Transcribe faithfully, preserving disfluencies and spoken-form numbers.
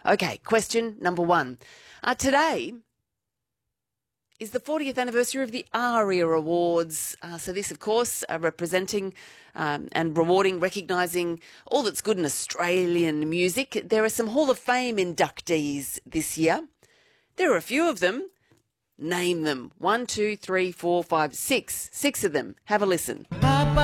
Okay, question number one. Uh, today is the fortieth anniversary of the ARIA Awards. Uh, so this, of course, uh, representing um, and rewarding, recognising all that's good in Australian music. There are some Hall of Fame inductees this year. There are a few of them. Name them. One, two, three, four, five, six. Six of them. Have a listen.